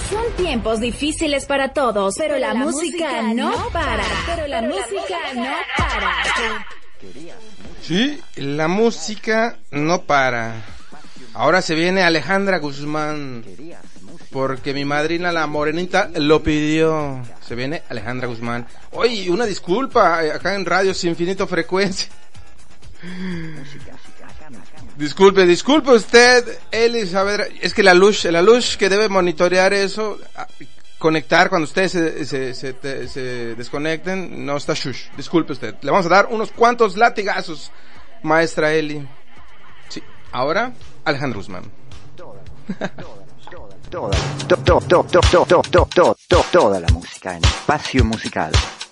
Son tiempos difíciles para todos, pero la música no para. Pero la música no para. Sí, la música no para. Ahora se viene Alejandra Guzmán, porque mi madrina la morenita lo pidió. Se viene Alejandra Guzmán. Oye, una disculpa, acá en Radio Infinito Frecuencia. Disculpe usted, Eli Saavedra. Es que la luz que debe monitorear eso, conectar cuando ustedes se desconecten, no está shush. Disculpe usted. Le vamos a dar unos cuantos latigazos, maestra Eli. Sí, ahora Alejandra Guzmán. Toda la música en Espacio Musical.